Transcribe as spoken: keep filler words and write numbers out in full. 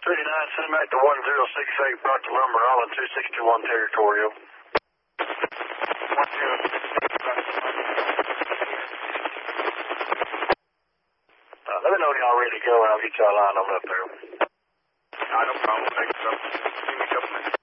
thirty-nine, send back to one zero six eight, brought to Lumber Island, two sixty-one territorial. one zero six eight, brought to Lumber Uh, let me know when y'all ready to go, and I'll get y'all lined on up there. No, no problem. Thanks, so. Give me a couple minutes.